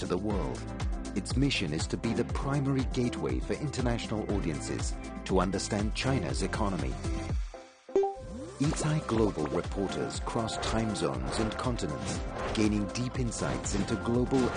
to the world. Its mission is to be the primary gateway for international audiences to understand China's economy. Etai Global reporters cross time zones and continents, gaining deep insights into global